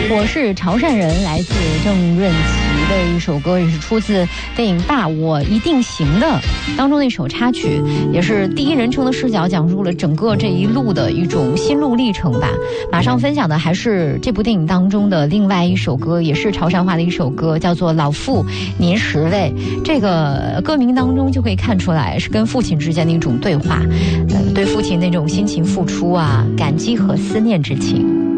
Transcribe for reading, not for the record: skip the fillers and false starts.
我是潮汕人，来自郑润琪的一首歌，也是出自电影《爸我一定行》的当中的一首插曲，也是第一人称的视角讲述了整个这一路的一种心路历程吧。马上分享的还是这部电影当中的另外一首歌，也是潮汕话的一首歌，叫做《老父您十位》。这个歌名当中就可以看出来是跟父亲之间的一种对话，对父亲那种辛勤付出啊、感激和思念之情。